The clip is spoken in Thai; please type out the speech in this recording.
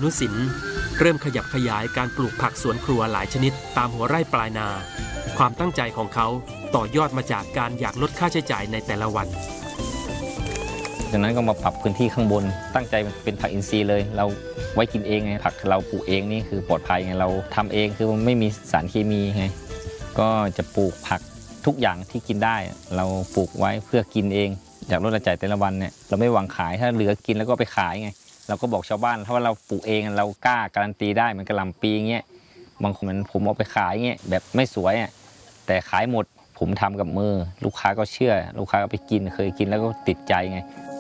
นุสินเริ่มขยับขยายการปลูกผักสวนครัวหลายชนิดตามหัวไร่ปลายนาความตั้งใจของเขาต่อยอดมาจากการอยากลดค่าใช้จ่ายในแต่ละวันจากนั้นก็มาปรับพื้นที่ข้างบนตั้งใจเป็นผักอินทรีย์เลยเราไว้กินเองไงผักเราปลูกเองนี่คือปลอดภัยไงเราทำเองคือมันไม่มีสารเคมีไงก็จะปลูกผักทุกอย่างที่กินได้เราปลูกไว้เพื่อกินเองอยากลดรายจ่ายแต่ละวันเนี่ยเราไม่หวังขายถ้าเหลือกินแล้วก็ไปขายไงเราก็บอกชาวบ้านถ้าว่าเราปลูกเองเรากล้าการันตีได้เหมือนกะหล่ำปีเงี้ยบางคนผมเอาไปขายเงี้ยแบบไม่สวยแต่ขายหมดผมทำกับมือลูกค้าก็เชื่อลูกค้าก็ไปกินเคยกินแล้วก็ติดใจไง